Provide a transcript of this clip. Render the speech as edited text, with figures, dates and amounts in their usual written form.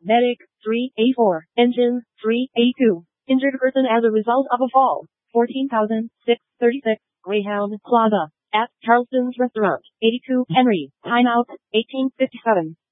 Medic, 3A4. Engine, 3A2. Injured person as a result of a fall, 14,636. Greyhound Plaza. At Charleston's Restaurant, 82 Henry. Timeout, 1857.